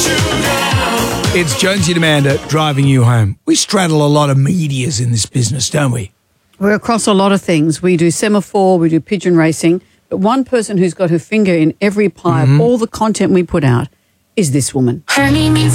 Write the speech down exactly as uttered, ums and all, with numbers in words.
It's Jonesy and Amanda driving you home. We straddle a lot of medias in this business, don't we? We're across a lot of things. We do semaphore, we do pigeon racing, but one person who's got her finger in every pie mm-hmm. of all the content we put out is this woman. Honey means